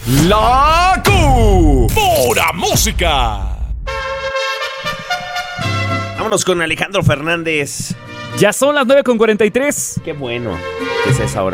La Pura Música. Vámonos con Alejandro Fernández. Ya son las 9:43. Qué bueno que es esa hora.